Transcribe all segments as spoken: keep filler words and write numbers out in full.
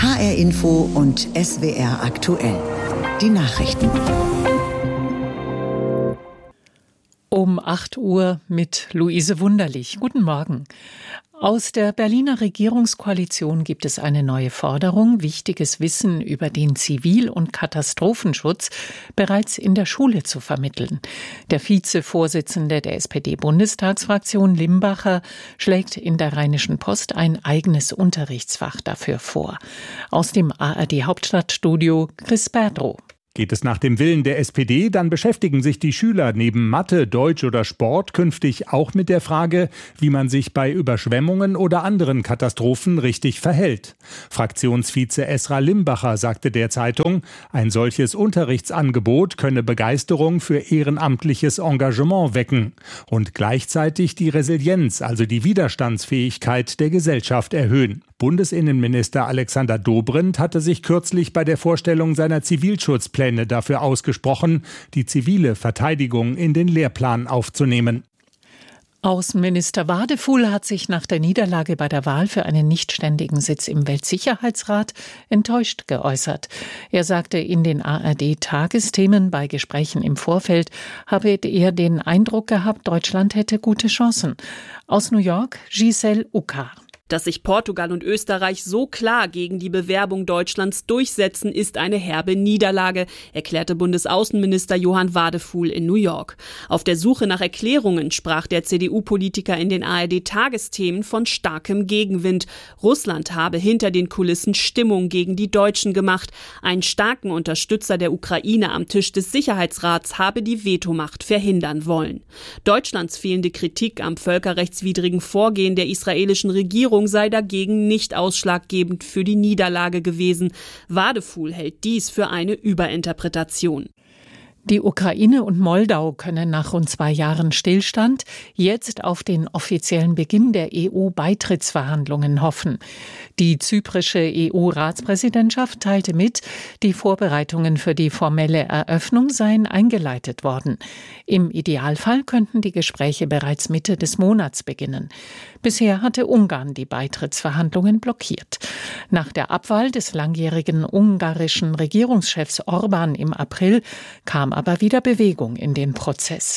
H R Info und S W R aktuell. Die Nachrichten. Um acht Uhr mit Luise Wunderlich. Guten Morgen. Aus der Berliner Regierungskoalition gibt es eine neue Forderung, wichtiges Wissen über den Zivil- und Katastrophenschutz bereits in der Schule zu vermitteln. Der Vizevorsitzende der S P D-Bundestagsfraktion Limbacher schlägt in der Rheinischen Post ein eigenes Unterrichtsfach dafür vor. Aus dem A R D-Hauptstadtstudio Chris Berdrow. Geht es nach dem Willen der S P D, dann beschäftigen sich die Schüler neben Mathe, Deutsch oder Sport künftig auch mit der Frage, wie man sich bei Überschwemmungen oder anderen Katastrophen richtig verhält. Fraktionsvize Esra Limbacher sagte der Zeitung, ein solches Unterrichtsangebot könne Begeisterung für ehrenamtliches Engagement wecken und gleichzeitig die Resilienz, also die Widerstandsfähigkeit der Gesellschaft erhöhen. Bundesinnenminister Alexander Dobrindt hatte sich kürzlich bei der Vorstellung seiner Zivilschutzpläne dafür ausgesprochen, die zivile Verteidigung in den Lehrplan aufzunehmen. Außenminister Wadefuhl hat sich nach der Niederlage bei der Wahl für einen nichtständigen Sitz im Weltsicherheitsrat enttäuscht geäußert. Er sagte in den A R D-Tagesthemen bei Gesprächen im Vorfeld, habe er den Eindruck gehabt, Deutschland hätte gute Chancen. Aus New York, Giselle Uckar. Dass sich Portugal und Österreich so klar gegen die Bewerbung Deutschlands durchsetzen, ist eine herbe Niederlage, erklärte Bundesaußenminister Johann Wadefuhl in New York. Auf der Suche nach Erklärungen sprach der C D U-Politiker in den A R D-Tagesthemen von starkem Gegenwind. Russland habe hinter den Kulissen Stimmung gegen die Deutschen gemacht. Ein starken Unterstützer der Ukraine am Tisch des Sicherheitsrats habe die Vetomacht verhindern wollen. Deutschlands fehlende Kritik am völkerrechtswidrigen Vorgehen der israelischen Regierung sei dagegen nicht ausschlaggebend für die Niederlage gewesen. Wadefuhl hält dies für eine Überinterpretation. Die Ukraine und Moldau können nach rund zwei Jahren Stillstand jetzt auf den offiziellen Beginn der E U-Beitrittsverhandlungen hoffen. Die zyprische E U-Ratspräsidentschaft teilte mit, die Vorbereitungen für die formelle Eröffnung seien eingeleitet worden. Im Idealfall könnten die Gespräche bereits Mitte des Monats beginnen. Bisher hatte Ungarn die Beitrittsverhandlungen blockiert. Nach der Abwahl des langjährigen ungarischen Regierungschefs Orban im April kam aber wieder Bewegung in den Prozess.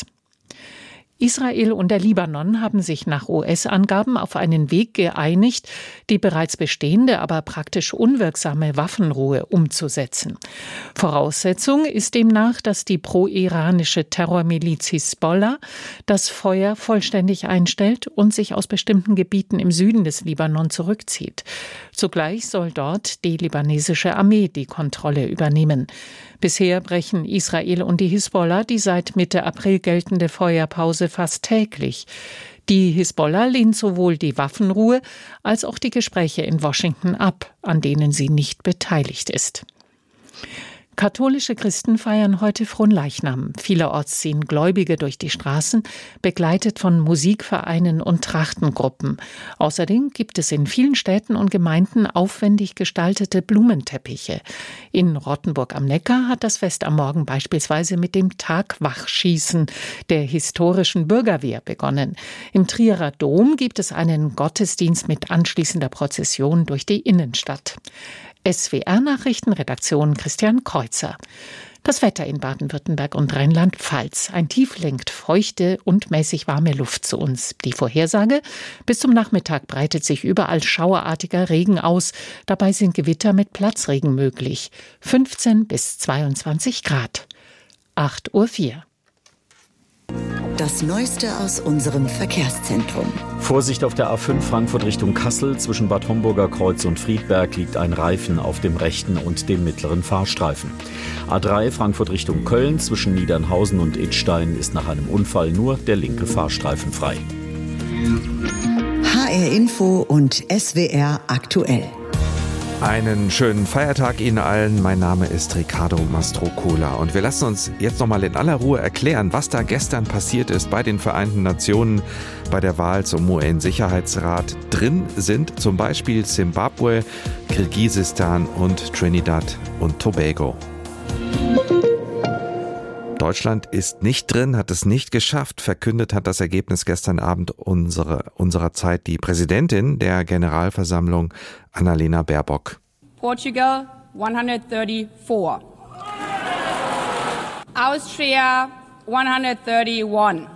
Israel und der Libanon haben sich nach U S-Angaben auf einen Weg geeinigt, die bereits bestehende, aber praktisch unwirksame Waffenruhe umzusetzen. Voraussetzung ist demnach, dass die pro-iranische Terrormiliz Hisbollah das Feuer vollständig einstellt und sich aus bestimmten Gebieten im Süden des Libanon zurückzieht. Zugleich soll dort die libanesische Armee die Kontrolle übernehmen. Bisher brechen Israel und die Hisbollah die seit Mitte April geltende Feuerpause fast täglich. Die Hisbollah lehnt sowohl die Waffenruhe als auch die Gespräche in Washington ab, an denen sie nicht beteiligt ist. Katholische Christen feiern heute Fronleichnam. Vielerorts ziehen Gläubige durch die Straßen, begleitet von Musikvereinen und Trachtengruppen. Außerdem gibt es in vielen Städten und Gemeinden aufwendig gestaltete Blumenteppiche. In Rottenburg am Neckar hat das Fest am Morgen beispielsweise mit dem Tagwachschießen der historischen Bürgerwehr begonnen. Im Trierer Dom gibt es einen Gottesdienst mit anschließender Prozession durch die Innenstadt. S W R-Nachrichtenredaktion Christian Kreuzer. Das Wetter in Baden-Württemberg und Rheinland-Pfalz. Ein Tief lenkt feuchte und mäßig warme Luft zu uns. Die Vorhersage: Bis zum Nachmittag breitet sich überall schauerartiger Regen aus. Dabei sind Gewitter mit Platzregen möglich. fünfzehn bis zweiundzwanzig Grad. acht Uhr vier. Das Neueste aus unserem Verkehrszentrum. Vorsicht auf der A fünf Frankfurt Richtung Kassel. Zwischen Bad Homburger Kreuz und Friedberg liegt ein Reifen auf dem rechten und dem mittleren Fahrstreifen. A drei Frankfurt Richtung Köln. Zwischen Niedernhausen und Idstein ist nach einem Unfall nur der linke Fahrstreifen frei. H R Info und S W R aktuell. Einen schönen Feiertag Ihnen allen. Mein Name ist Ricardo Mastrocola und wir lassen uns jetzt nochmal in aller Ruhe erklären, was da gestern passiert ist bei den Vereinten Nationen bei der Wahl zum U N-Sicherheitsrat. Drin sind zum Beispiel Zimbabwe, Kirgisistan und Trinidad und Tobago. Deutschland ist nicht drin, hat es nicht geschafft. Verkündet hat das Ergebnis gestern Abend unsere, unserer Zeit die Präsidentin der Generalversammlung, Annalena Baerbock. Portugal one hundred thirty-four. Austria one hundred thirty-one.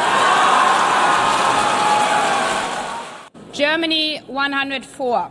Germany one hundred four.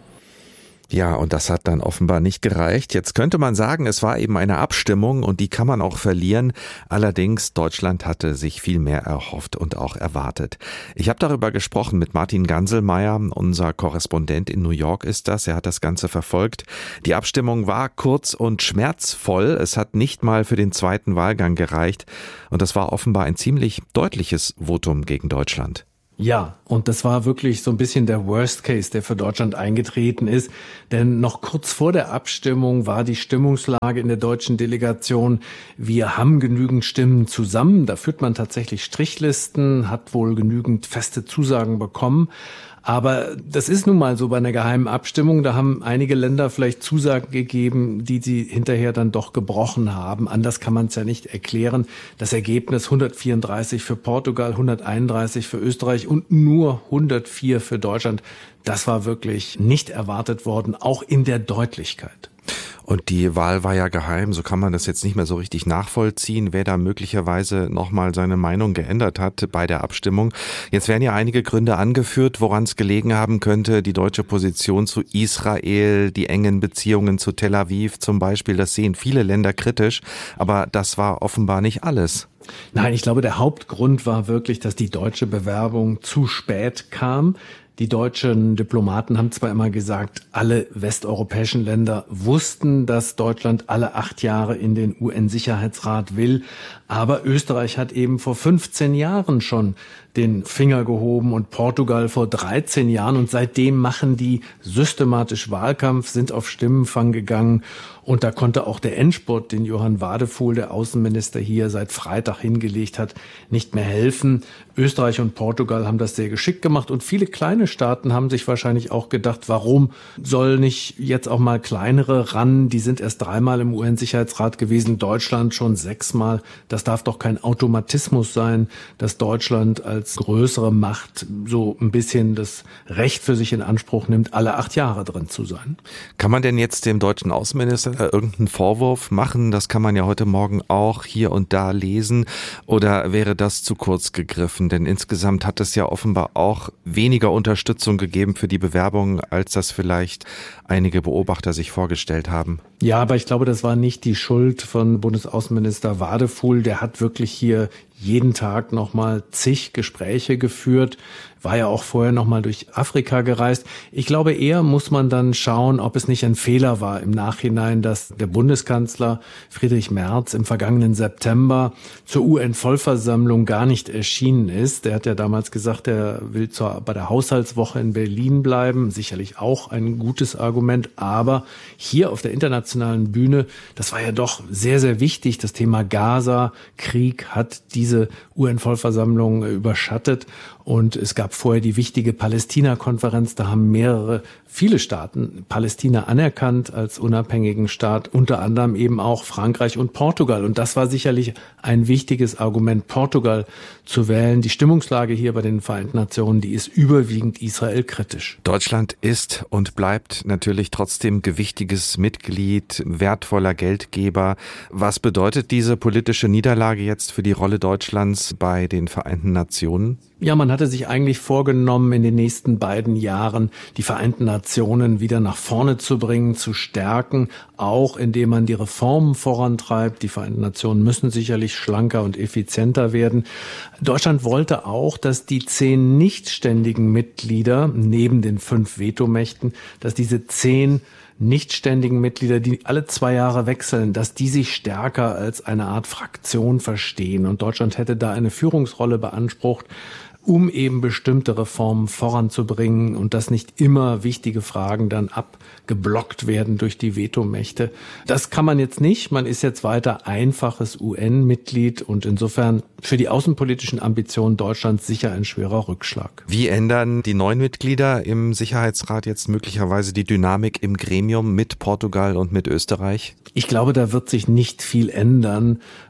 Ja, und das hat dann offenbar nicht gereicht. Jetzt könnte man sagen, es war eben eine Abstimmung und die kann man auch verlieren. Allerdings, Deutschland hatte sich viel mehr erhofft und auch erwartet. Ich habe darüber gesprochen mit Martin Ganselmeier, unser Korrespondent in New York ist das. Er hat das Ganze verfolgt. Die Abstimmung war kurz und schmerzvoll. Es hat nicht mal für den zweiten Wahlgang gereicht. Und das war offenbar ein ziemlich deutliches Votum gegen Deutschland. Ja, und das war wirklich so ein bisschen der Worst Case, der für Deutschland eingetreten ist. Denn noch kurz vor der Abstimmung war die Stimmungslage in der deutschen Delegation: Wir haben genügend Stimmen zusammen. Da führt man tatsächlich Strichlisten, hat wohl genügend feste Zusagen bekommen. Aber das ist nun mal so bei einer geheimen Abstimmung. Da haben einige Länder vielleicht Zusagen gegeben, die sie hinterher dann doch gebrochen haben. Anders kann man es ja nicht erklären. Das Ergebnis hundertvierunddreißig für Portugal, hunderteinunddreißig für Österreich und nur hundertvier für Deutschland. Das war wirklich nicht erwartet worden, auch in der Deutlichkeit. Und die Wahl war ja geheim, so kann man das jetzt nicht mehr so richtig nachvollziehen, wer da möglicherweise nochmal seine Meinung geändert hat bei der Abstimmung. Jetzt werden ja einige Gründe angeführt, woran es gelegen haben könnte. Die deutsche Position zu Israel, die engen Beziehungen zu Tel Aviv zum Beispiel, das sehen viele Länder kritisch. Aber das war offenbar nicht alles. Nein, ich glaube, der Hauptgrund war wirklich, dass die deutsche Bewerbung zu spät kam. Die deutschen Diplomaten haben zwar immer gesagt, alle westeuropäischen Länder wussten, dass Deutschland alle acht Jahre in den U N-Sicherheitsrat will, aber Österreich hat eben vor fünfzehn Jahren schon den Finger gehoben und Portugal vor dreizehn Jahren und seitdem machen die systematisch Wahlkampf, sind auf Stimmenfang gegangen und da konnte auch der Endspurt, den Johann Wadefuhl, der Außenminister hier seit Freitag hingelegt hat, nicht mehr helfen. Österreich und Portugal haben das sehr geschickt gemacht und viele kleine Staaten haben sich wahrscheinlich auch gedacht, warum soll nicht jetzt auch mal kleinere ran? Die sind erst dreimal im U N-Sicherheitsrat gewesen, Deutschland schon sechsmal. Das darf doch kein Automatismus sein, dass Deutschland als größere Macht so ein bisschen das Recht für sich in Anspruch nimmt, alle acht Jahre drin zu sein. Kann man denn jetzt dem deutschen Außenminister irgendeinen Vorwurf machen? Das kann man ja heute Morgen auch hier und da lesen. Oder wäre das zu kurz gegriffen? Denn insgesamt hat es ja offenbar auch weniger Unterstützung gegeben für die Bewerbung, als das vielleicht einige Beobachter sich vorgestellt haben. Ja, aber ich glaube, das war nicht die Schuld von Bundesaußenminister Wadefuhl. Der hat wirklich hier jeden Tag nochmal zig Gespräche geführt, war ja auch vorher nochmal durch Afrika gereist. Ich glaube, eher muss man dann schauen, ob es nicht ein Fehler war im Nachhinein, dass der Bundeskanzler Friedrich Merz im vergangenen September zur U N-Vollversammlung gar nicht erschienen ist. Der hat ja damals gesagt, er will zwar bei der Haushaltswoche in Berlin bleiben, sicherlich auch ein gutes Argument, aber hier auf der internationalen Bühne, das war ja doch sehr, sehr wichtig. Das Thema Gaza, Krieg hat diese U N-Vollversammlung überschattet. Und es gab vorher die wichtige Palästina-Konferenz. Da haben mehrere, viele Staaten Palästina anerkannt als unabhängigen Staat, unter anderem eben auch Frankreich und Portugal. Und das war sicherlich ein wichtiges Argument, Portugal zu wählen. Die Stimmungslage hier bei den Vereinten Nationen, die ist überwiegend Israel kritisch. Deutschland ist und bleibt natürlich trotzdem gewichtiges Mitglied, wertvoller Geldgeber. Was bedeutet diese politische Niederlage jetzt für die Rolle Deutschlands bei den Vereinten Nationen? Ja, man hatte sich eigentlich vorgenommen, in den nächsten beiden Jahren die Vereinten Nationen wieder nach vorne zu bringen, zu stärken, auch indem man die Reformen vorantreibt. Die Vereinten Nationen müssen sicherlich schlanker und effizienter werden. Deutschland wollte auch, dass die zehn nichtständigen Mitglieder neben den fünf Vetomächten, dass diese zehn nichtständigen Mitglieder, die alle zwei Jahre wechseln, dass die sich stärker als eine Art Fraktion verstehen. Und Deutschland hätte da eine Führungsrolle beansprucht, um eben bestimmte Reformen voranzubringen und dass nicht immer wichtige Fragen dann abgeblockt werden durch die Vetomächte. Das kann man jetzt nicht. Man ist jetzt weiter einfaches U N-Mitglied und insofern für die außenpolitischen Ambitionen Deutschlands sicher ein schwerer Rückschlag. Wie ändern die neuen Mitglieder im Sicherheitsrat jetzt möglicherweise die Dynamik im Gremium mit Portugal und mit Österreich? Ich glaube, da wird sich nicht viel ändern.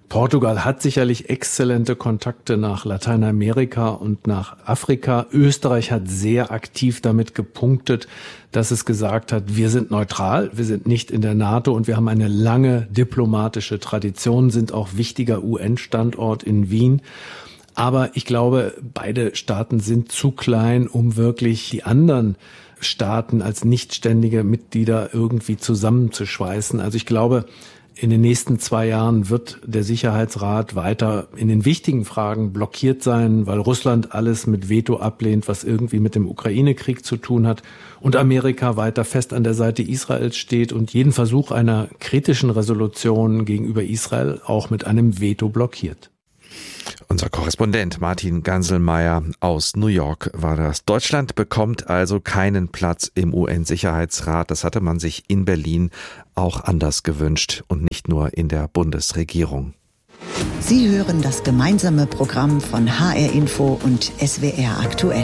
Portugal hat sicherlich exzellente Kontakte nach Lateinamerika und nach Afrika. Österreich hat sehr aktiv damit gepunktet, dass es gesagt hat, wir sind neutral, wir sind nicht in der NATO und wir haben eine lange diplomatische Tradition, sind auch wichtiger U N-Standort in Wien. Aber ich glaube, beide Staaten sind zu klein, um wirklich die anderen Staaten als nichtständige Mitglieder irgendwie zusammenzuschweißen. Also ich glaube, in den nächsten zwei Jahren wird der Sicherheitsrat weiter in den wichtigen Fragen blockiert sein, weil Russland alles mit Veto ablehnt, was irgendwie mit dem Ukraine-Krieg zu tun hat und Amerika weiter fest an der Seite Israels steht und jeden Versuch einer kritischen Resolution gegenüber Israel auch mit einem Veto blockiert. Unser Korrespondent Martin Ganselmeier aus New York war das. Deutschland bekommt also keinen Platz im U N-Sicherheitsrat. Das hatte man sich in Berlin auch anders gewünscht und nicht nur in der Bundesregierung. Sie hören das gemeinsame Programm von H R Info und S W R aktuell.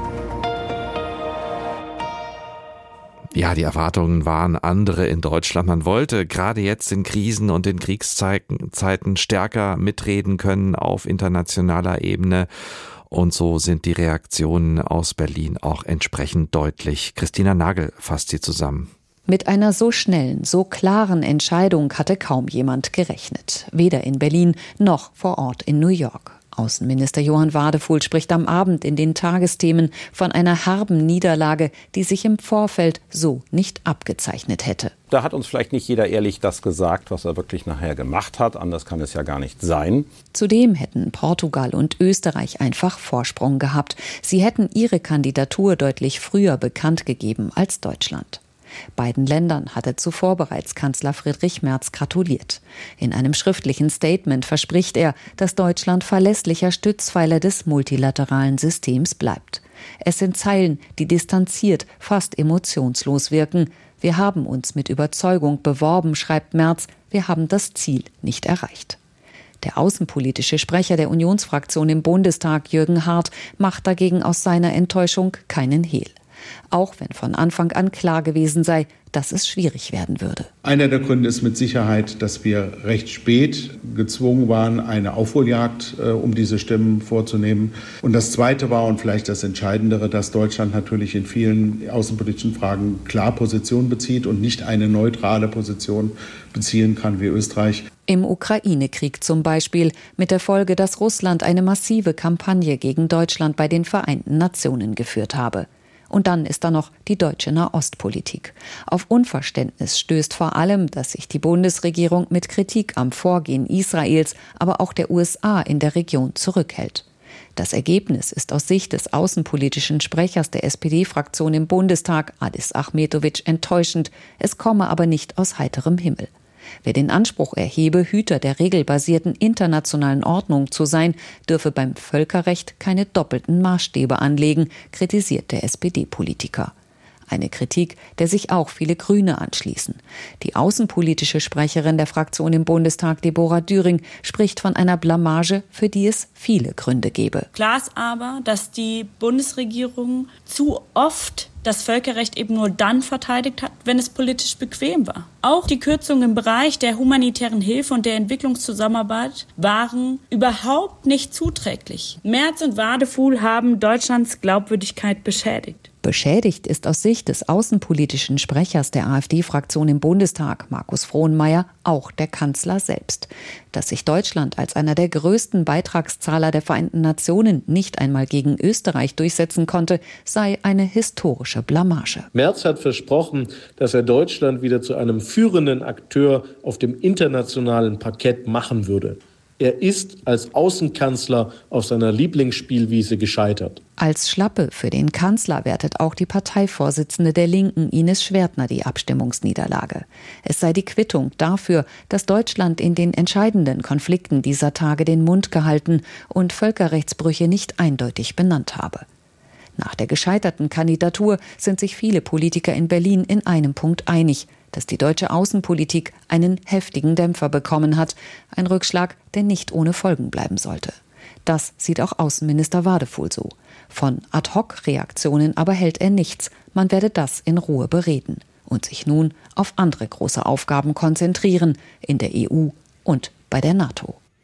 Ja, die Erwartungen waren andere in Deutschland. Man wollte gerade jetzt in Krisen und in Kriegszeiten stärker mitreden können auf internationaler Ebene. Und so sind die Reaktionen aus Berlin auch entsprechend deutlich. Christina Nagel fasst sie zusammen. Mit einer so schnellen, so klaren Entscheidung hatte kaum jemand gerechnet. Weder in Berlin noch vor Ort in New York. Außenminister Johann Wadefuhl spricht am Abend in den Tagesthemen von einer herben Niederlage, die sich im Vorfeld so nicht abgezeichnet hätte. Da hat uns vielleicht nicht jeder ehrlich das gesagt, was er wirklich nachher gemacht hat. Anders kann es ja gar nicht sein. Zudem hätten Portugal und Österreich einfach Vorsprung gehabt. Sie hätten ihre Kandidatur deutlich früher bekannt gegeben als Deutschland. Beiden Ländern hatte zuvor bereits Kanzler Friedrich Merz gratuliert. In einem schriftlichen Statement verspricht er, dass Deutschland verlässlicher Stützpfeiler des multilateralen Systems bleibt. Es sind Zeilen, die distanziert, fast emotionslos wirken. Wir haben uns mit Überzeugung beworben, schreibt Merz. Wir haben das Ziel nicht erreicht. Der außenpolitische Sprecher der Unionsfraktion im Bundestag, Jürgen Hart, macht dagegen aus seiner Enttäuschung keinen Hehl. Auch wenn von Anfang an klar gewesen sei, dass es schwierig werden würde. Einer der Gründe ist mit Sicherheit, dass wir recht spät gezwungen waren, eine Aufholjagd äh, um diese Stimmen vorzunehmen. Und das Zweite war, und vielleicht das Entscheidendere, dass Deutschland natürlich in vielen außenpolitischen Fragen klar Position bezieht und nicht eine neutrale Position beziehen kann wie Österreich. Im Ukraine-Krieg zum Beispiel, mit der Folge, dass Russland eine massive Kampagne gegen Deutschland bei den Vereinten Nationen geführt habe. Und dann ist da noch die deutsche Nahostpolitik. Auf Unverständnis stößt vor allem, dass sich die Bundesregierung mit Kritik am Vorgehen Israels, aber auch der U S A in der Region zurückhält. Das Ergebnis ist aus Sicht des außenpolitischen Sprechers der S P D-Fraktion im Bundestag, Adis Ahmetovic, enttäuschend. Es komme aber nicht aus heiterem Himmel. Wer den Anspruch erhebe, Hüter der regelbasierten internationalen Ordnung zu sein, dürfe beim Völkerrecht keine doppelten Maßstäbe anlegen, kritisiert der S P D-Politiker. Eine Kritik, der sich auch viele Grüne anschließen. Die außenpolitische Sprecherin der Fraktion im Bundestag, Deborah Düring, spricht von einer Blamage, für die es viele Gründe gebe. Klar ist aber, dass die Bundesregierung zu oft das Völkerrecht eben nur dann verteidigt hat, wenn es politisch bequem war. Auch die Kürzungen im Bereich der humanitären Hilfe und der Entwicklungszusammenarbeit waren überhaupt nicht zuträglich. Merz und Wadefuhl haben Deutschlands Glaubwürdigkeit beschädigt. Beschädigt ist aus Sicht des außenpolitischen Sprechers der AfD-Fraktion im Bundestag, Markus Frohnmeier, auch der Kanzler selbst. Dass sich Deutschland als einer der größten Beitragszahler der Vereinten Nationen nicht einmal gegen Österreich durchsetzen konnte, sei eine historische Blamage. Merz hat versprochen, dass er Deutschland wieder zu einem führenden Akteur auf dem internationalen Parkett machen würde. Er ist als Außenkanzler auf seiner Lieblingsspielwiese gescheitert. Als Schlappe für den Kanzler wertet auch die Parteivorsitzende der Linken, Ines Schwertner, die Abstimmungsniederlage. Es sei die Quittung dafür, dass Deutschland in den entscheidenden Konflikten dieser Tage den Mund gehalten und Völkerrechtsbrüche nicht eindeutig benannt habe. Nach der gescheiterten Kandidatur sind sich viele Politiker in Berlin in einem Punkt einig, dass die deutsche Außenpolitik einen heftigen Dämpfer bekommen hat. Ein Rückschlag, der nicht ohne Folgen bleiben sollte. Das sieht auch Außenminister Wadefuhl so. Von Ad-hoc-Reaktionen aber hält er nichts. Man werde das in Ruhe bereden und sich nun auf andere große Aufgaben konzentrieren, in der E U und bei der NATO.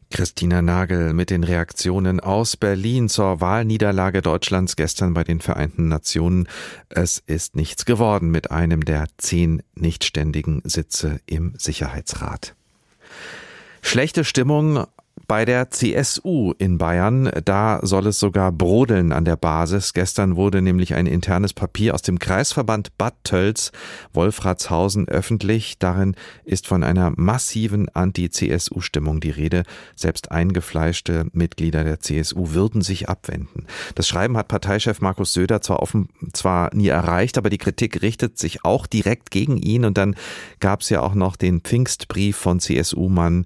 Christina Nagel mit den Reaktionen aus Berlin zur Wahlniederlage Deutschlands gestern bei den Vereinten Nationen. Es ist nichts geworden mit einem der zehn nichtständigen Sitze im Sicherheitsrat. Schlechte Stimmung bei der C S U in Bayern, da soll es sogar brodeln an der Basis. Gestern wurde nämlich ein internes Papier aus dem Kreisverband Bad Tölz, Wolfratshausen öffentlich. Darin ist von einer massiven Anti-C S U-Stimmung die Rede. Selbst eingefleischte Mitglieder der C S U würden sich abwenden. Das Schreiben hat Parteichef Markus Söder zwar offen, zwar nie erreicht, aber die Kritik richtet sich auch direkt gegen ihn. Und dann gab es ja auch noch den Pfingstbrief von C S U-Mann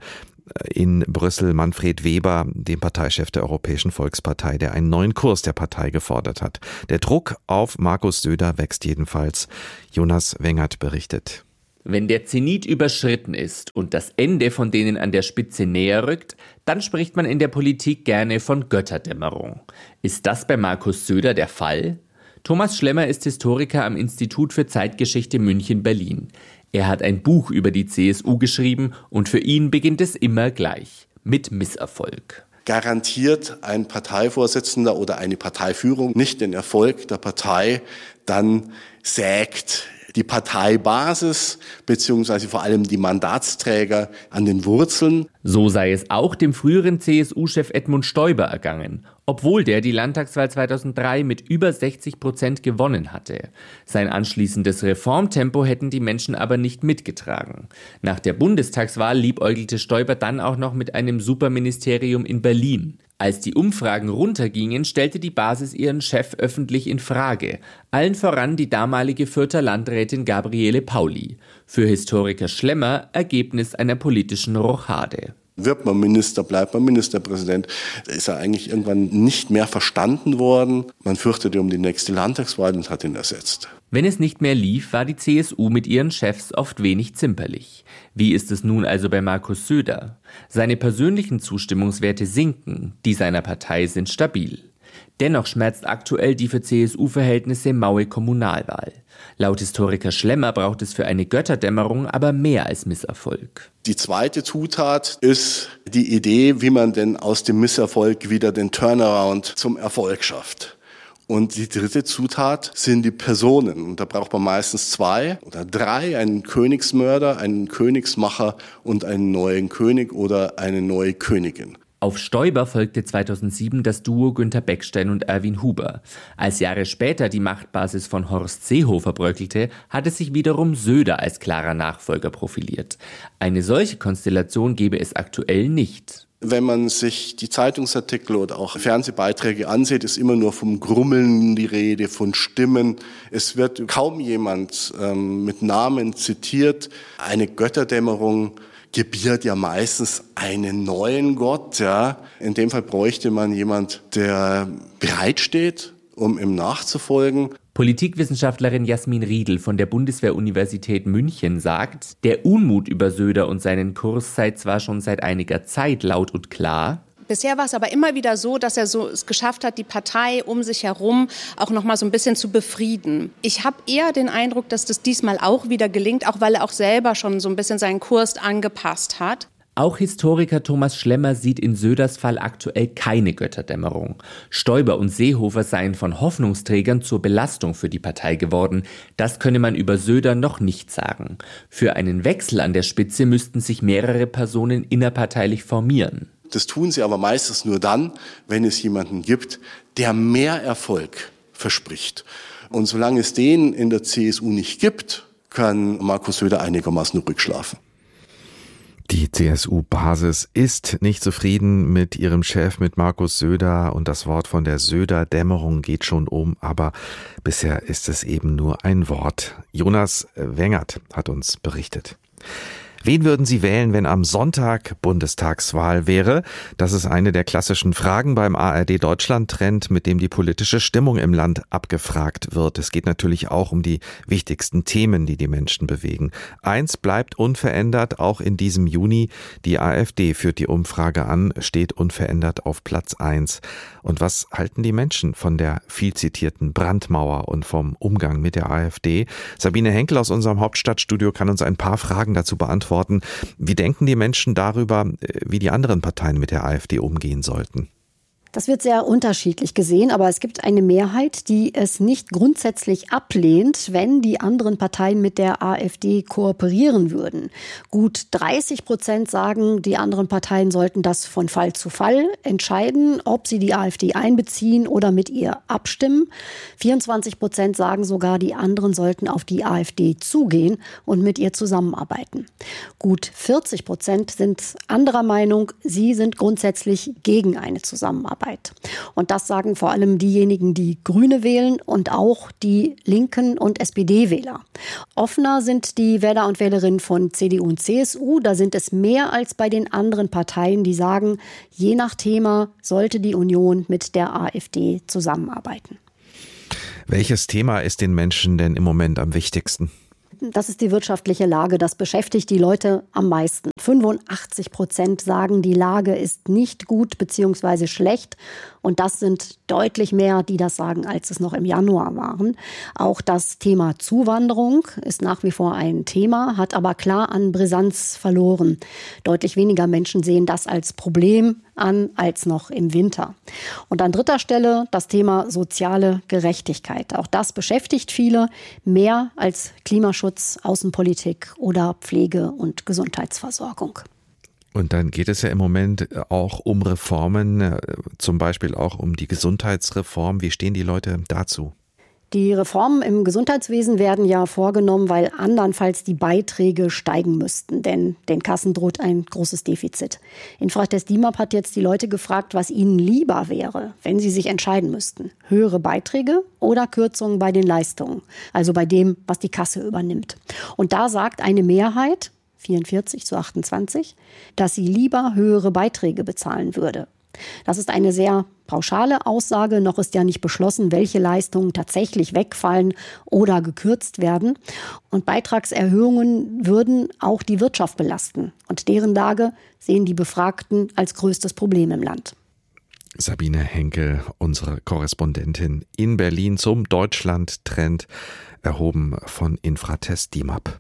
in Brüssel, Manfred Weber, dem Parteichef der Europäischen Volkspartei, der einen neuen Kurs der Partei gefordert hat. Der Druck auf Markus Söder wächst jedenfalls. Jonas Wengert berichtet. Wenn der Zenit überschritten ist und das Ende von denen an der Spitze näher rückt, dann spricht man in der Politik gerne von Götterdämmerung. Ist das bei Markus Söder der Fall? Thomas Schlemmer ist Historiker am Institut für Zeitgeschichte München-Berlin. Er hat ein Buch über die C S U geschrieben und für ihn beginnt es immer gleich, mit Misserfolg. Garantiert ein Parteivorsitzender oder eine Parteiführung nicht den Erfolg der Partei, dann sägt die Parteibasis beziehungsweise vor allem die Mandatsträger an den Wurzeln. So sei es auch dem früheren C S U-Chef Edmund Stoiber ergangen, obwohl der die Landtagswahl zweitausenddrei mit über sechzig Prozent gewonnen hatte. Sein anschließendes Reformtempo hätten die Menschen aber nicht mitgetragen. Nach der Bundestagswahl liebäugelte Stoiber dann auch noch mit einem Superministerium in Berlin. Als die Umfragen runtergingen, stellte die Basis ihren Chef öffentlich in Frage. Allen voran die damalige Fürther Landrätin Gabriele Pauli. Für Historiker Schlemmer Ergebnis einer politischen Rochade. Wird man Minister, bleibt man Ministerpräsident, da ist er eigentlich irgendwann nicht mehr verstanden worden. Man fürchtete um die nächste Landtagswahl und hat ihn ersetzt. Wenn es nicht mehr lief, war die C S U mit ihren Chefs oft wenig zimperlich. Wie ist es nun also bei Markus Söder? Seine persönlichen Zustimmungswerte sinken, die seiner Partei sind stabil. Dennoch schmerzt aktuell die für C S U-Verhältnisse maue Kommunalwahl. Laut Historiker Schlemmer braucht es für eine Götterdämmerung aber mehr als Misserfolg. Die zweite Zutat ist die Idee, wie man denn aus dem Misserfolg wieder den Turnaround zum Erfolg schafft. Und die dritte Zutat sind die Personen. Und da braucht man meistens zwei oder drei, einen Königsmörder, einen Königsmacher und einen neuen König oder eine neue Königin. Auf Stoiber folgte zweitausendsieben das Duo Günter Beckstein und Erwin Huber. Als Jahre später die Machtbasis von Horst Seehofer bröckelte, hatte sich wiederum Söder als klarer Nachfolger profiliert. Eine solche Konstellation gäbe es aktuell nicht. Wenn man sich die Zeitungsartikel oder auch Fernsehbeiträge ansieht, ist immer nur vom Grummeln die Rede, von Stimmen. Es wird kaum jemand ähm, mit Namen zitiert. Eine Götterdämmerung gebiert ja meistens einen neuen Gott. Ja. In dem Fall bräuchte man jemand, der bereitsteht, um ihm nachzufolgen. Politikwissenschaftlerin Jasmin Riedl von der Bundeswehr-Universität München sagt, der Unmut über Söder und seinen Kurs sei zwar schon seit einiger Zeit laut und klar. Bisher war es aber immer wieder so, dass er so es geschafft hat, die Partei um sich herum auch noch mal so ein bisschen zu befrieden. Ich habe eher den Eindruck, dass das diesmal auch wieder gelingt, auch weil er auch selber schon so ein bisschen seinen Kurs angepasst hat. Auch Historiker Thomas Schlemmer sieht in Söders Fall aktuell keine Götterdämmerung. Stoiber und Seehofer seien von Hoffnungsträgern zur Belastung für die Partei geworden. Das könne man über Söder noch nicht sagen. Für einen Wechsel an der Spitze müssten sich mehrere Personen innerparteilich formieren. Das tun sie aber meistens nur dann, wenn es jemanden gibt, der mehr Erfolg verspricht. Und solange es den in der C S U nicht gibt, kann Markus Söder einigermaßen ruhig schlafen. Die C S U-Basis ist nicht zufrieden mit ihrem Chef, mit Markus Söder, und das Wort von der Söder-Dämmerung geht schon um, aber bisher ist es eben nur ein Wort. Jonas Wengert hat uns berichtet. Wen würden Sie wählen, wenn am Sonntag Bundestagswahl wäre? Das ist eine der klassischen Fragen beim A R D-Deutschland-Trend, mit dem die politische Stimmung im Land abgefragt wird. Es geht natürlich auch um die wichtigsten Themen, die die Menschen bewegen. Eins bleibt unverändert, auch in diesem Juni. Die AfD führt die Umfrage an, steht unverändert auf Platz eins. Und was halten die Menschen von der viel zitierten Brandmauer und vom Umgang mit der AfD? Sabine Henkel aus unserem Hauptstadtstudio kann uns ein paar Fragen dazu beantworten. beantworten. Wie denken die Menschen darüber, wie die anderen Parteien mit der AfD umgehen sollten? Das wird sehr unterschiedlich gesehen, aber es gibt eine Mehrheit, die es nicht grundsätzlich ablehnt, wenn die anderen Parteien mit der AfD kooperieren würden. Gut dreißig Prozent sagen, die anderen Parteien sollten das von Fall zu Fall entscheiden, ob sie die AfD einbeziehen oder mit ihr abstimmen. vierundzwanzig Prozent sagen sogar, die anderen sollten auf die AfD zugehen und mit ihr zusammenarbeiten. Gut vierzig Prozent sind anderer Meinung, sie sind grundsätzlich gegen eine Zusammenarbeit. Und das sagen vor allem diejenigen, die Grüne wählen und auch die Linken und S P D-Wähler. Offener sind die Wähler und Wählerinnen von C D U und C S U. Da sind es mehr als bei den anderen Parteien, die sagen, je nach Thema sollte die Union mit der AfD zusammenarbeiten. Welches Thema ist den Menschen denn im Moment am wichtigsten? Das ist die wirtschaftliche Lage. Das beschäftigt die Leute am meisten. fünfundachtzig Prozent sagen, die Lage ist nicht gut bzw. schlecht. Und das sind deutlich mehr, die das sagen, als es noch im Januar waren. Auch das Thema Zuwanderung ist nach wie vor ein Thema, hat aber klar an Brisanz verloren. Deutlich weniger Menschen sehen das als Problem an als noch im Winter. Und an dritter Stelle das Thema soziale Gerechtigkeit. Auch das beschäftigt viele mehr als Klimaschutz, Außenpolitik oder Pflege- und Gesundheitsversorgung. Und dann geht es ja im Moment auch um Reformen, zum Beispiel auch um die Gesundheitsreform. Wie stehen die Leute dazu? Die Reformen im Gesundheitswesen werden ja vorgenommen, weil andernfalls die Beiträge steigen müssten, denn den Kassen droht ein großes Defizit. Infratest D I M A P hat jetzt die Leute gefragt, was ihnen lieber wäre, wenn sie sich entscheiden müssten. Höhere Beiträge oder Kürzungen bei den Leistungen, also bei dem, was die Kasse übernimmt. Und da sagt eine Mehrheit, vierundvierzig zu achtundzwanzig, dass sie lieber höhere Beiträge bezahlen würde. Das ist eine sehr pauschale Aussage. Noch ist ja nicht beschlossen, welche Leistungen tatsächlich wegfallen oder gekürzt werden. Und Beitragserhöhungen würden auch die Wirtschaft belasten. Und deren Lage sehen die Befragten als größtes Problem im Land. Sabine Henkel, unsere Korrespondentin in Berlin zum Deutschland-Trend, erhoben von Infratest D I M A P.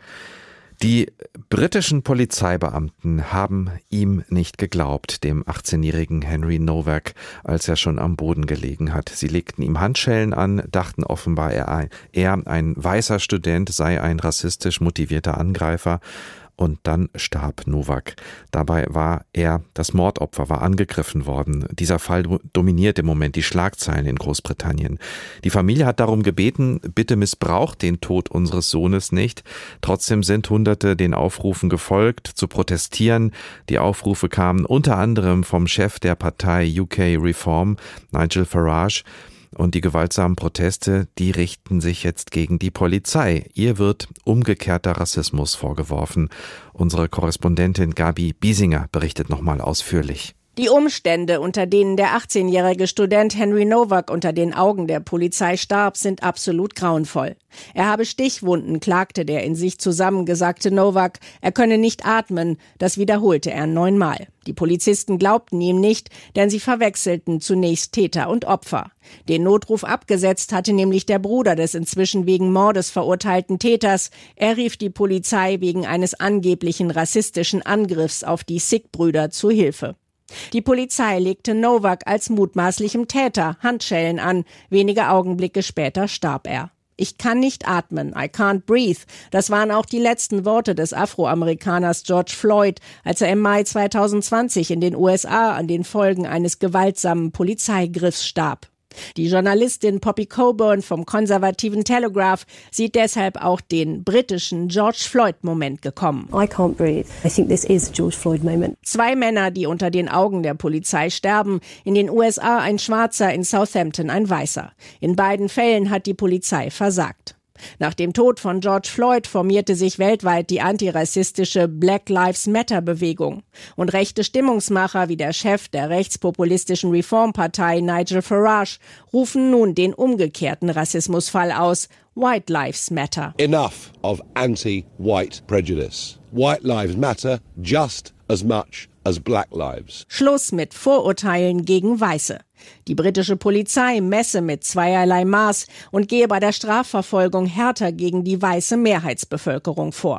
Die britischen Polizeibeamten haben ihm nicht geglaubt, dem achtzehnjährigen Henry Nowak, als er schon am Boden gelegen hat. Sie legten ihm Handschellen an, dachten offenbar, er, er ein weißer Student sei ein rassistisch motivierter Angreifer. Und dann starb Nowak. Dabei war er das Mordopfer, war angegriffen worden. Dieser Fall dominiert im Moment die Schlagzeilen in Großbritannien. Die Familie hat darum gebeten, bitte missbraucht den Tod unseres Sohnes nicht. Trotzdem sind Hunderte den Aufrufen gefolgt, zu protestieren. Die Aufrufe kamen unter anderem vom Chef der Partei U K Reform, Nigel Farage. Und die gewaltsamen Proteste, die richten sich jetzt gegen die Polizei. Ihr wird umgekehrter Rassismus vorgeworfen. Unsere Korrespondentin Gabi Biesinger berichtet nochmal ausführlich. Die Umstände, unter denen der achtzehnjährige Student Henry Nowak unter den Augen der Polizei starb, sind absolut grauenvoll. Er habe Stichwunden, klagte der in sich zusammengesackte Nowak. Er könne nicht atmen, das wiederholte er neunmal. Die Polizisten glaubten ihm nicht, denn sie verwechselten zunächst Täter und Opfer. Den Notruf abgesetzt hatte nämlich der Bruder des inzwischen wegen Mordes verurteilten Täters. Er rief die Polizei wegen eines angeblichen rassistischen Angriffs auf die Sikh-Brüder zu Hilfe. Die Polizei legte Nowak als mutmaßlichem Täter Handschellen an. Wenige Augenblicke später starb er. Ich kann nicht atmen, I can't breathe. Das waren auch die letzten Worte des Afroamerikaners George Floyd, als er im Mai zweitausendzwanzig in den U S A an den Folgen eines gewaltsamen Polizeigriffs starb. Die Journalistin Poppy Coburn vom konservativen Telegraph sieht deshalb auch den britischen George Floyd-Moment gekommen. I can't breathe. I think this is a George Floyd moment. Zwei Männer, die unter den Augen der Polizei sterben. In den U S A ein Schwarzer, in Southampton ein Weißer. In beiden Fällen hat die Polizei versagt. Nach dem Tod von George Floyd formierte sich weltweit die antirassistische Black Lives Matter Bewegung. Und rechte Stimmungsmacher wie der Chef der rechtspopulistischen Reformpartei Nigel Farage rufen nun den umgekehrten Rassismusfall aus: White Lives Matter. Enough of anti-white prejudice. White lives matter just as much as black lives. Schluss mit Vorurteilen gegen Weiße. Die britische Polizei messe mit zweierlei Maß und gehe bei der Strafverfolgung härter gegen die weiße Mehrheitsbevölkerung vor.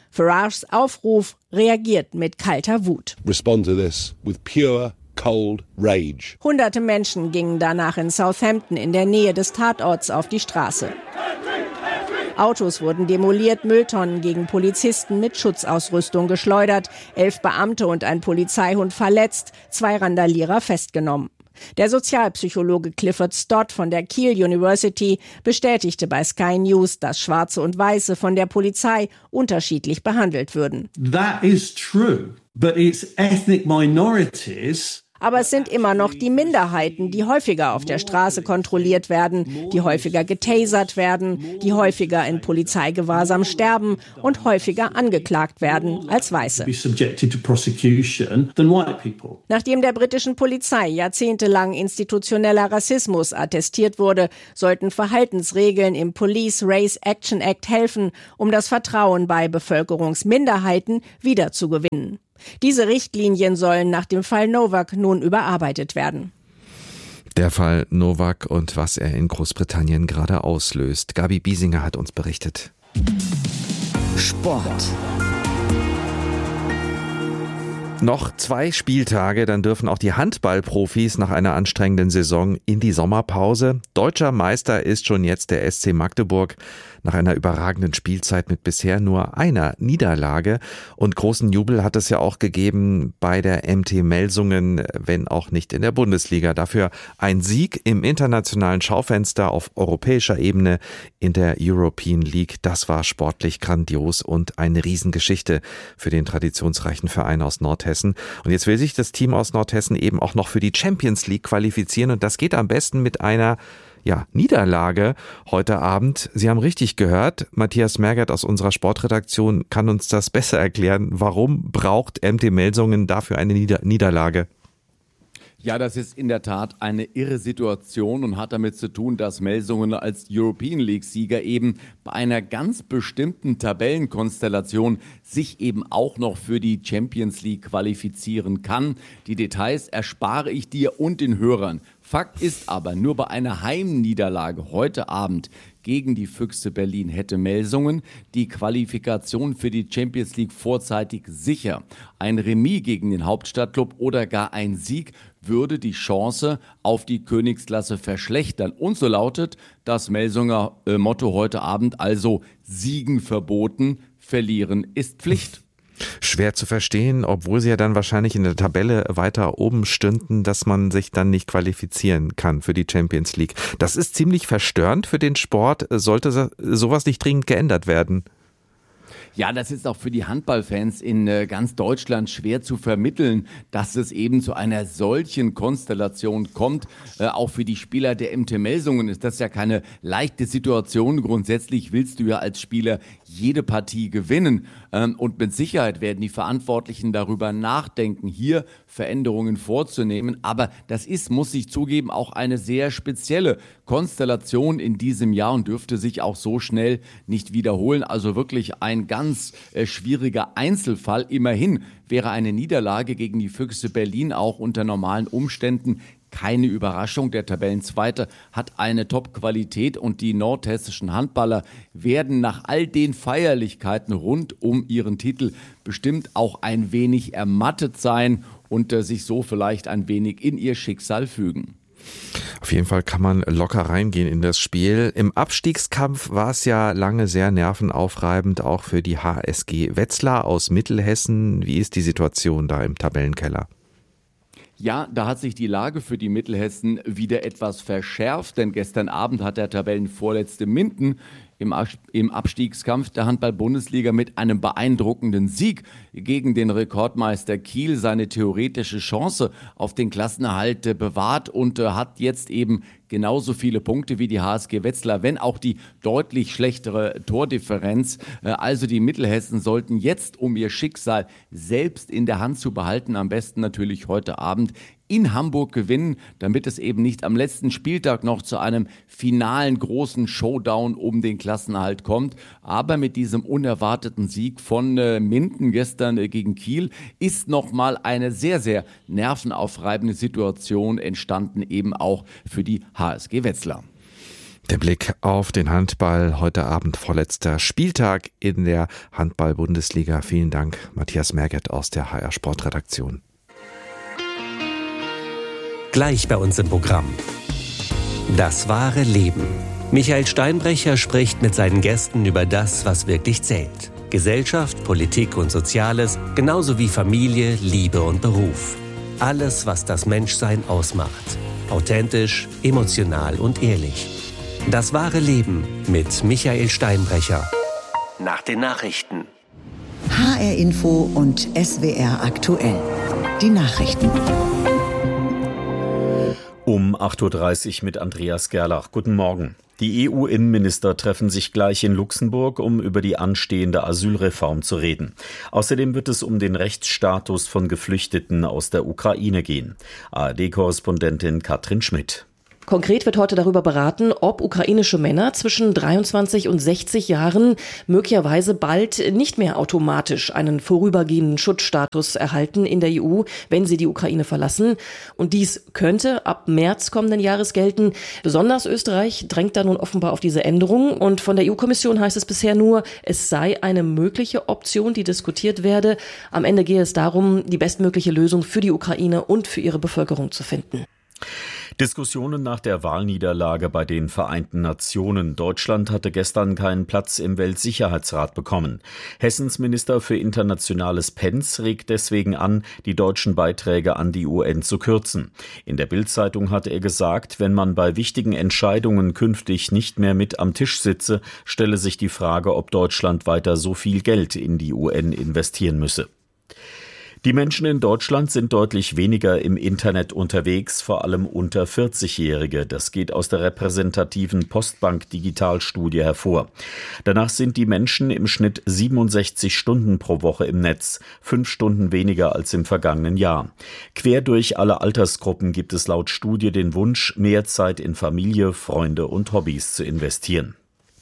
Farages Aufruf reagiert mit kalter Wut. Respond to this with pure cold rage. Hunderte Menschen gingen danach in Southampton in der Nähe des Tatorts auf die Straße. Autos wurden demoliert, Mülltonnen gegen Polizisten mit Schutzausrüstung geschleudert, elf Beamte und ein Polizeihund verletzt, zwei Randalierer festgenommen. Der Sozialpsychologe Clifford Stott von der Keele University bestätigte bei Sky News, dass Schwarze und Weiße von der Polizei unterschiedlich behandelt würden. That is true, but it's ethnic minorities. Aber es sind immer noch die Minderheiten, die häufiger auf der Straße kontrolliert werden, die häufiger getasert werden, die häufiger in Polizeigewahrsam sterben und häufiger angeklagt werden als Weiße. Nachdem der britischen Polizei jahrzehntelang institutioneller Rassismus attestiert wurde, sollten Verhaltensregeln im Police Race Action Act helfen, um das Vertrauen bei Bevölkerungsminderheiten wiederzugewinnen. Diese Richtlinien sollen nach dem Fall Novak nun überarbeitet werden. Der Fall Novak und was er in Großbritannien gerade auslöst. Gabi Biesinger hat uns berichtet. Sport. Noch zwei Spieltage, dann dürfen auch die Handballprofis nach einer anstrengenden Saison in die Sommerpause. Deutscher Meister ist schon jetzt der S C Magdeburg nach einer überragenden Spielzeit mit bisher nur einer Niederlage. Und großen Jubel hat es ja auch gegeben bei der M T Melsungen, wenn auch nicht in der Bundesliga. Dafür ein Sieg im internationalen Schaufenster auf europäischer Ebene in der European League. Das war sportlich grandios und eine Riesengeschichte für den traditionsreichen Verein aus Nordhessen. Und jetzt will sich das Team aus Nordhessen eben auch noch für die Champions League qualifizieren und das geht am besten mit einer ja, Niederlage heute Abend. Sie haben richtig gehört, Matthias Mergert aus unserer Sportredaktion kann uns das besser erklären. Warum braucht M T Melsungen dafür eine Nieder- Niederlage? Ja, das ist in der Tat eine irre Situation und hat damit zu tun, dass Melsungen als European League-Sieger eben bei einer ganz bestimmten Tabellenkonstellation sich eben auch noch für die Champions League qualifizieren kann. Die Details erspare ich dir und den Hörern. Fakt ist aber, nur bei einer Heimniederlage heute Abend gegen die Füchse Berlin hätte Melsungen die Qualifikation für die Champions League vorzeitig sicher. Ein Remis gegen den Hauptstadtklub oder gar ein Sieg würde die Chance auf die Königsklasse verschlechtern. Und so lautet das Melsunger äh, Motto heute Abend also: Siegen verboten, verlieren ist Pflicht. Schwer zu verstehen, obwohl sie ja dann wahrscheinlich in der Tabelle weiter oben stünden, dass man sich dann nicht qualifizieren kann für die Champions League. Das ist ziemlich verstörend für den Sport. Sollte sowas nicht dringend geändert werden? Ja, das ist auch für die Handballfans in äh, ganz Deutschland schwer zu vermitteln, dass es eben zu einer solchen Konstellation kommt. Äh, auch für die Spieler der M T Melsungen ist das ja keine leichte Situation. Grundsätzlich willst du ja als Spieler jede Partie gewinnen. Ähm, und mit Sicherheit werden die Verantwortlichen darüber nachdenken, hier Veränderungen vorzunehmen. Aber das ist, muss ich zugeben, auch eine sehr spezielle Konstellation in diesem Jahr und dürfte sich auch so schnell nicht wiederholen. Also wirklich ein ganz äh, schwieriger Einzelfall. Immerhin wäre eine Niederlage gegen die Füchse Berlin auch unter normalen Umständen keine Überraschung. Der Tabellenzweite hat eine Top-Qualität und die nordhessischen Handballer werden nach all den Feierlichkeiten rund um ihren Titel bestimmt auch ein wenig ermattet sein und äh, sich so vielleicht ein wenig in ihr Schicksal fügen. Auf jeden Fall kann man locker reingehen in das Spiel. Im Abstiegskampf war es ja lange sehr nervenaufreibend, auch für die H S G Wetzlar aus Mittelhessen. Wie ist die Situation da im Tabellenkeller? Ja, da hat sich die Lage für die Mittelhessen wieder etwas verschärft, denn gestern Abend hat der Tabellenvorletzte Minden im Abstiegskampf der Handball-Bundesliga mit einem beeindruckenden Sieg gegen den Rekordmeister Kiel seine theoretische Chance auf den Klassenerhalt bewahrt und hat jetzt eben genauso viele Punkte wie die H S G Wetzlar, wenn auch die deutlich schlechtere Tordifferenz. Also die Mittelhessen sollten jetzt, um ihr Schicksal selbst in der Hand zu behalten, am besten natürlich heute Abend in Hamburg gewinnen, damit es eben nicht am letzten Spieltag noch zu einem finalen großen Showdown um den Klassenerhalt kommt. Aber mit diesem unerwarteten Sieg von äh, Minden gestern äh, gegen Kiel ist nochmal eine sehr, sehr nervenaufreibende Situation entstanden, eben auch für die H S G Wetzlar. Der Blick auf den Handball, heute Abend vorletzter Spieltag in der Handball-Bundesliga. Vielen Dank, Matthias Merget aus der H R Sportredaktion. Gleich bei uns im Programm. Das wahre Leben. Michael Steinbrecher spricht mit seinen Gästen über das, was wirklich zählt. Gesellschaft, Politik und Soziales, genauso wie Familie, Liebe und Beruf. Alles, was das Menschsein ausmacht. Authentisch, emotional und ehrlich. Das wahre Leben mit Michael Steinbrecher. Nach den Nachrichten. H R Info und S W R aktuell. Die Nachrichten. Um acht Uhr dreißig mit Andreas Gerlach. Guten Morgen. Die E U-Innenminister treffen sich gleich in Luxemburg, um über die anstehende Asylreform zu reden. Außerdem wird es um den Rechtsstatus von Geflüchteten aus der Ukraine gehen. A R D-Korrespondentin Katrin Schmidt. Konkret wird heute darüber beraten, ob ukrainische Männer zwischen dreiundzwanzig und sechzig Jahren möglicherweise bald nicht mehr automatisch einen vorübergehenden Schutzstatus erhalten in der E U, wenn sie die Ukraine verlassen. Und dies könnte ab März kommenden Jahres gelten. Besonders Österreich drängt da nun offenbar auf diese Änderung. Und von der E U-Kommission heißt es bisher nur, es sei eine mögliche Option, die diskutiert werde. Am Ende gehe es darum, die bestmögliche Lösung für die Ukraine und für ihre Bevölkerung zu finden. Diskussionen nach der Wahlniederlage bei den Vereinten Nationen. Deutschland hatte gestern keinen Platz im Weltsicherheitsrat bekommen. Hessens Minister für Internationales Penz regt deswegen an, die deutschen Beiträge an die U N zu kürzen. In der Bild-Zeitung hatte er gesagt, wenn man bei wichtigen Entscheidungen künftig nicht mehr mit am Tisch sitze, stelle sich die Frage, ob Deutschland weiter so viel Geld in die U N investieren müsse. Die Menschen in Deutschland sind deutlich weniger im Internet unterwegs, vor allem unter vierzig-Jährige. Das geht aus der repräsentativen Postbank-Digitalstudie hervor. Danach sind die Menschen im Schnitt siebenundsechzig Stunden pro Woche im Netz, fünf Stunden weniger als im vergangenen Jahr. Quer durch alle Altersgruppen gibt es laut Studie den Wunsch, mehr Zeit in Familie, Freunde und Hobbys zu investieren.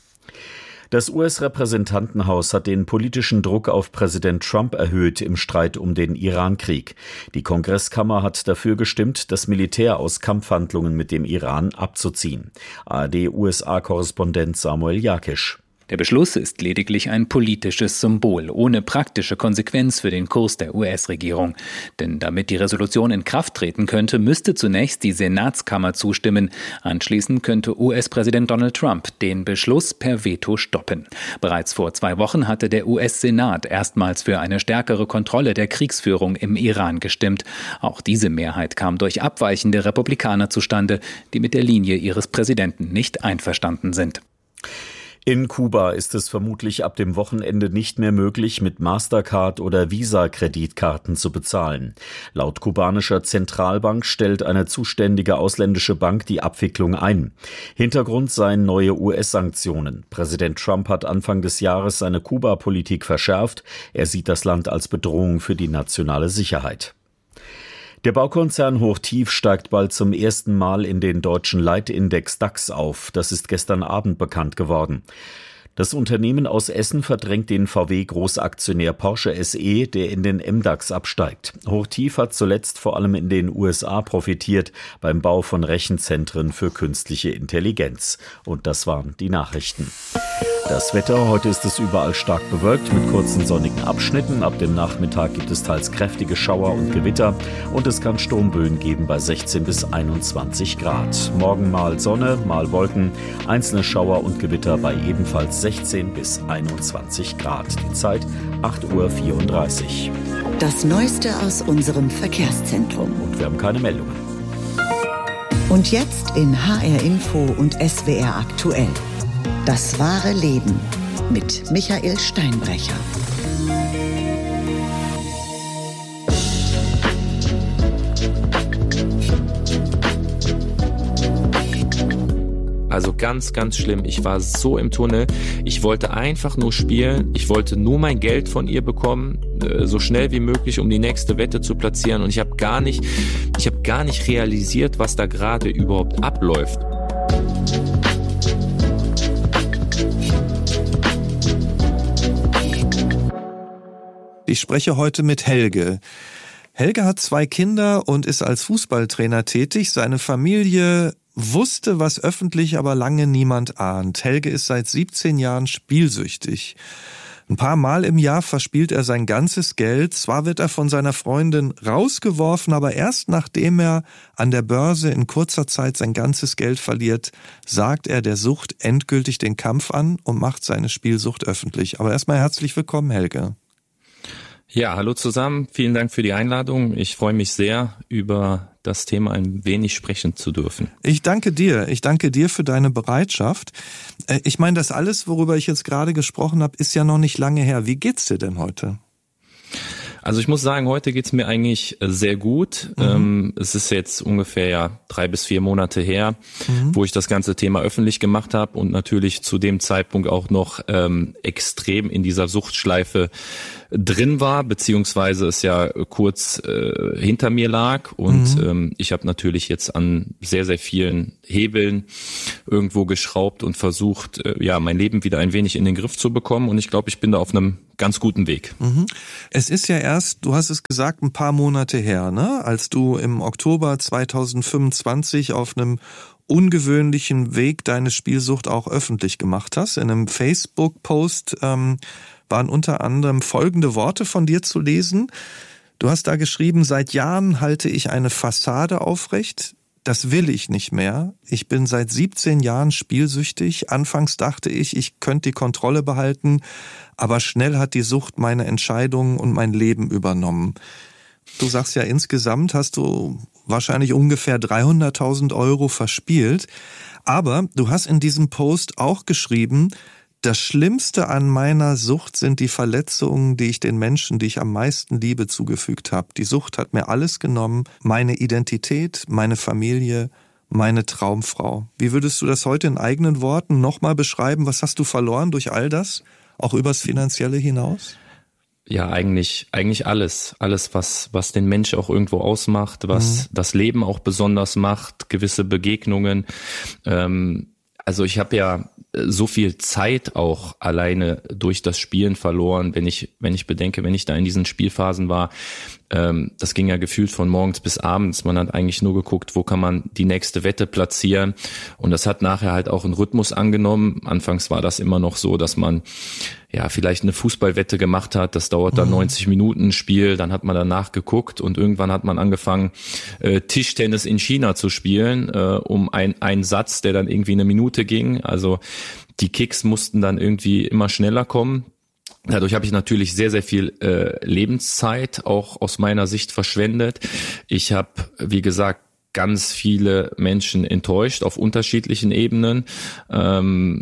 Das U S-Repräsentantenhaus hat den politischen Druck auf Präsident Trump erhöht im Streit um den Iran-Krieg. Die Kongresskammer hat dafür gestimmt, das Militär aus Kampfhandlungen mit dem Iran abzuziehen. A R D-U S A-Korrespondent Samuel Jakisch. Der Beschluss ist lediglich ein politisches Symbol, ohne praktische Konsequenz für den Kurs der U S-Regierung. Denn damit die Resolution in Kraft treten könnte, müsste zunächst die Senatskammer zustimmen. Anschließend könnte U S-Präsident Donald Trump den Beschluss per Veto stoppen. Bereits vor zwei Wochen hatte der U S-Senat erstmals für eine stärkere Kontrolle der Kriegsführung im Iran gestimmt. Auch diese Mehrheit kam durch abweichende Republikaner zustande, die mit der Linie ihres Präsidenten nicht einverstanden sind. In Kuba ist es vermutlich ab dem Wochenende nicht mehr möglich, mit Mastercard oder Visa-Kreditkarten zu bezahlen. Laut kubanischer Zentralbank stellt eine zuständige ausländische Bank die Abwicklung ein. Hintergrund seien neue U S-Sanktionen. Präsident Trump hat Anfang des Jahres seine Kuba-Politik verschärft. Er sieht das Land als Bedrohung für die nationale Sicherheit. Der Baukonzern Hochtief steigt bald zum ersten Mal in den deutschen Leitindex DAX auf. Das ist gestern Abend bekannt geworden. Das Unternehmen aus Essen verdrängt den V W-Großaktionär Porsche S E, der in den M DAX absteigt. Hochtief hat zuletzt vor allem in den U S A profitiert beim Bau von Rechenzentren für künstliche Intelligenz. Und das waren die Nachrichten. Das Wetter, heute ist es überall stark bewölkt mit kurzen sonnigen Abschnitten. Ab dem Nachmittag gibt es teils kräftige Schauer und Gewitter und es kann Sturmböen geben bei sechzehn bis einundzwanzig Grad. Morgen mal Sonne, mal Wolken, einzelne Schauer und Gewitter bei ebenfalls sechzehn bis einundzwanzig Grad. Die Zeit acht Uhr vierunddreißig. Das Neueste aus unserem Verkehrszentrum. Und wir haben keine Meldungen. Und jetzt in H R Info und S W R aktuell. Das wahre Leben mit Michael Steinbrecher. Also ganz, ganz schlimm. Ich war so im Tunnel. Ich wollte einfach nur spielen. Ich wollte nur mein Geld von ihr bekommen, so schnell wie möglich, um die nächste Wette zu platzieren. Und ich habe gar nicht, ich habe gar nicht realisiert, was da gerade überhaupt abläuft. Ich spreche heute mit Helge. Helge hat zwei Kinder und ist als Fußballtrainer tätig. Seine Familie wusste, was öffentlich aber lange niemand ahnt. Helge ist seit siebzehn Jahren spielsüchtig. Ein paar Mal im Jahr verspielt er sein ganzes Geld. Zwar wird er von seiner Freundin rausgeworfen, aber erst nachdem er an der Börse in kurzer Zeit sein ganzes Geld verliert, sagt er der Sucht endgültig den Kampf an und macht seine Spielsucht öffentlich. Aber erstmal herzlich willkommen, Helge. Ja, hallo zusammen. Vielen Dank für die Einladung. Ich freue mich sehr, über das Thema ein wenig sprechen zu dürfen. Ich danke dir. Ich danke dir für deine Bereitschaft. Ich meine, das alles, worüber ich jetzt gerade gesprochen habe, ist ja noch nicht lange her. Wie geht's dir denn heute? Also ich muss sagen, heute geht's mir eigentlich sehr gut. Mhm. Ähm, es ist jetzt ungefähr ja drei bis vier Monate her, mhm. wo ich das ganze Thema öffentlich gemacht habe und natürlich zu dem Zeitpunkt auch noch ähm, extrem in dieser Suchtschleife drin war, beziehungsweise es ja kurz äh, hinter mir lag und mhm. ähm, ich habe natürlich jetzt an sehr, sehr vielen Hebeln irgendwo geschraubt und versucht, äh, ja, mein Leben wieder ein wenig in den Griff zu bekommen und ich glaube, ich bin da auf einem ganz guten Weg. Mhm. Es ist ja erst, du hast es gesagt, ein paar Monate her, ne? Als du im Oktober zweitausendfünfundzwanzig auf einem ungewöhnlichen Weg deine Spielsucht auch öffentlich gemacht hast. In einem Facebook-Post ähm, waren unter anderem folgende Worte von dir zu lesen. Du hast da geschrieben, seit Jahren halte ich eine Fassade aufrecht. Das will ich nicht mehr. Ich bin seit siebzehn Jahren spielsüchtig. Anfangs dachte ich, ich könnte die Kontrolle behalten, aber schnell hat die Sucht meine Entscheidungen und mein Leben übernommen. Du sagst ja, insgesamt hast du wahrscheinlich ungefähr dreihunderttausend Euro verspielt. Aber du hast in diesem Post auch geschrieben, das Schlimmste an meiner Sucht sind die Verletzungen, die ich den Menschen, die ich am meisten liebe, zugefügt habe. Die Sucht hat mir alles genommen, meine Identität, meine Familie, meine Traumfrau. Wie würdest du das heute in eigenen Worten nochmal beschreiben? Was hast du verloren durch all das, auch übers Finanzielle hinaus? Ja, eigentlich, eigentlich alles. Alles, was, was den Mensch auch irgendwo ausmacht, was mhm. das Leben auch besonders macht, gewisse Begegnungen. Ähm, also ich habe ja so viel Zeit auch alleine durch das Spielen verloren, wenn ich, wenn ich bedenke, wenn ich da in diesen Spielphasen war, ähm, das ging ja gefühlt von morgens bis abends. Man hat eigentlich nur geguckt, wo kann man die nächste Wette platzieren. Und das hat nachher halt auch einen Rhythmus angenommen. Anfangs war das immer noch so, dass man ja vielleicht eine Fußballwette gemacht hat. Das dauert dann mhm. neunzig Minuten Spiel. Dann hat man danach geguckt und irgendwann hat man angefangen, äh, Tischtennis in China zu spielen, äh, um ein, einen Satz, der dann irgendwie eine Minute ging. Also die Kicks mussten dann irgendwie immer schneller kommen. Dadurch habe ich natürlich sehr, sehr viel äh, Lebenszeit auch aus meiner Sicht verschwendet. Ich habe, wie gesagt, ganz viele Menschen enttäuscht auf unterschiedlichen Ebenen, ähm,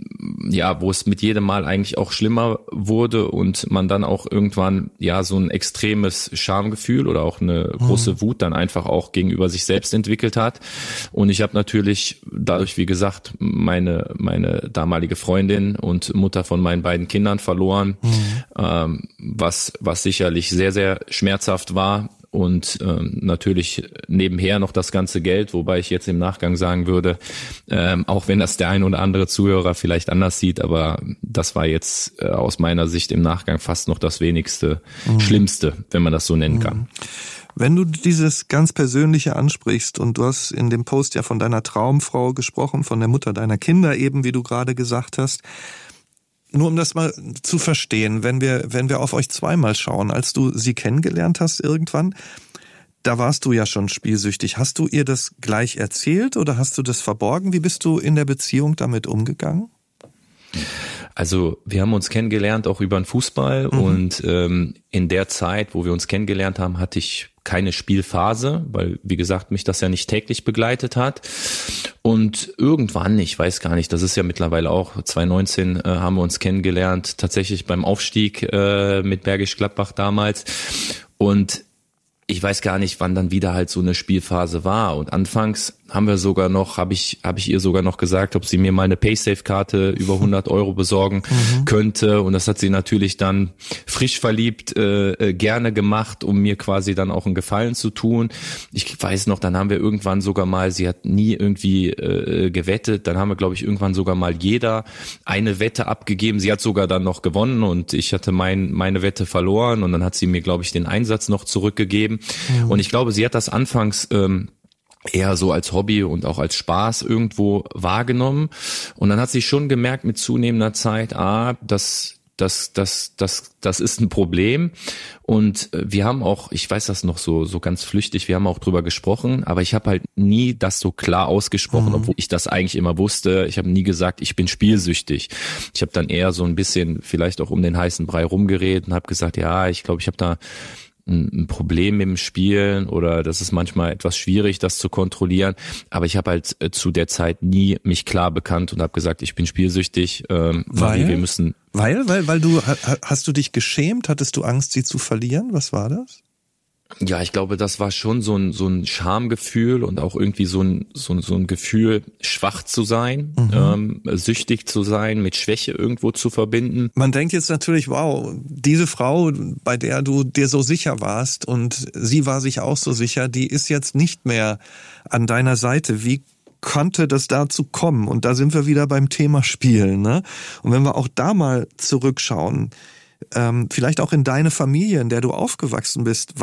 ja, wo es mit jedem Mal eigentlich auch schlimmer wurde und man dann auch irgendwann ja so ein extremes Schamgefühl oder auch eine mhm. große Wut dann einfach auch gegenüber sich selbst entwickelt hat. Und ich habe natürlich dadurch, wie gesagt, meine meine damalige Freundin und Mutter von meinen beiden Kindern verloren, mhm. ähm, was was sicherlich sehr, sehr schmerzhaft war. Und ähm, natürlich nebenher noch das ganze Geld, wobei ich jetzt im Nachgang sagen würde, ähm, auch wenn das der ein oder andere Zuhörer vielleicht anders sieht, aber das war jetzt äh, aus meiner Sicht im Nachgang fast noch das wenigste, mhm. Schlimmste, wenn man das so nennen kann. Wenn du dieses ganz Persönliche ansprichst und du hast in dem Post ja von deiner Traumfrau gesprochen, von der Mutter deiner Kinder eben, wie du gerade gesagt hast, nur um das mal zu verstehen, wenn wir, wenn wir auf euch zweimal schauen, als du sie kennengelernt hast irgendwann, da warst du ja schon spielsüchtig. Hast du ihr das gleich erzählt oder hast du das verborgen? Wie bist du in der Beziehung damit umgegangen? Also wir haben uns kennengelernt auch über den Fußball mhm. und ähm, in der Zeit, wo wir uns kennengelernt haben, hatte ich keine Spielphase, weil, wie gesagt, mich das ja nicht täglich begleitet hat. Und irgendwann, ich weiß gar nicht, das ist ja mittlerweile auch, zwanzig neunzehn äh, haben wir uns kennengelernt, tatsächlich beim Aufstieg äh, mit Bergisch Gladbach damals. Und ich weiß gar nicht, wann dann wieder halt so eine Spielphase war. Und anfangs haben wir sogar noch, habe ich habe ich ihr sogar noch gesagt, ob sie mir mal eine Paysafe-Karte über hundert Euro besorgen mhm. könnte. Und das hat sie natürlich dann frisch verliebt äh, gerne gemacht, um mir quasi dann auch einen Gefallen zu tun. Ich weiß noch, dann haben wir irgendwann sogar mal, sie hat nie irgendwie äh, gewettet, dann haben wir, glaube ich, irgendwann sogar mal jeder eine Wette abgegeben. Sie hat sogar dann noch gewonnen und ich hatte mein, meine Wette verloren und dann hat sie mir, glaube ich, den Einsatz noch zurückgegeben. Mhm. Und ich glaube, sie hat das anfangs ähm, eher so als Hobby und auch als Spaß irgendwo wahrgenommen. Und dann hat sich schon gemerkt mit zunehmender Zeit, ah, das, das, das, das, das ist ein Problem. Und wir haben auch, ich weiß das noch so, so ganz flüchtig, wir haben auch drüber gesprochen, aber ich habe halt nie das so klar ausgesprochen, mhm. obwohl ich das eigentlich immer wusste. Ich habe nie gesagt, ich bin spielsüchtig. Ich habe dann eher so ein bisschen vielleicht auch um den heißen Brei rumgeredet und habe gesagt, ja, ich glaube, ich habe da ein Problem mit dem Spielen oder das ist manchmal etwas schwierig, das zu kontrollieren. Aber ich habe halt zu der Zeit nie mich klar bekannt und habe gesagt, ich bin spielsüchtig. Ähm, weil? Wir müssen. Weil, weil, weil du, hast du dich geschämt? Hattest du Angst, sie zu verlieren? Was war das? Ja, ich glaube, das war schon so ein so ein Schamgefühl und auch irgendwie so ein so ein, so ein Gefühl, schwach zu sein, mhm. ähm, süchtig zu sein, mit Schwäche irgendwo zu verbinden. Man denkt jetzt natürlich, wow, diese Frau, bei der du dir so sicher warst und sie war sich auch so sicher, die ist jetzt nicht mehr an deiner Seite. Wie konnte das dazu kommen? Und da sind wir wieder beim Thema Spielen, ne? Und wenn wir auch da mal zurückschauen, Ähm, vielleicht auch in deine Familie, in der du aufgewachsen bist.